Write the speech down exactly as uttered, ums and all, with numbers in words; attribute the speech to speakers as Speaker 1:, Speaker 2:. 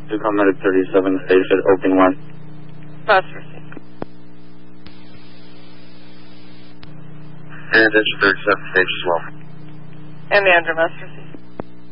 Speaker 1: Yukon Medic thirty-seven, station open one.
Speaker 2: Bus received.
Speaker 1: And it's thirty-seven, stage twelve.
Speaker 2: And the under bus received.